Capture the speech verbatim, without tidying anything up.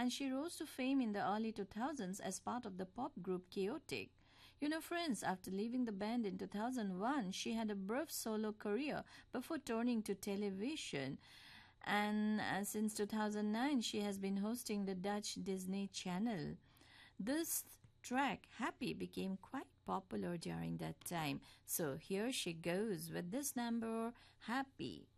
and she rose to fame in the early two thousands as part of the pop group Chaotic. You know, friends, after leaving the band in two thousand one, she had a brief solo career before turning to television. And uh, since two thousand nine, she has been hosting the Dutch Disney Channel. This track, Happy, became quite popular during that time. So here she goes with this number, Happy.